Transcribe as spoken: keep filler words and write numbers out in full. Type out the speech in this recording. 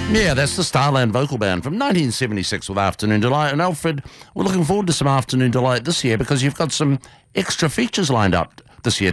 Yeah, that's the Starland Vocal Band from nineteen seventy-six with Afternoon Delight. And Alfred, we're looking forward to some Afternoon Delight this year because you've got some extra features lined up this year.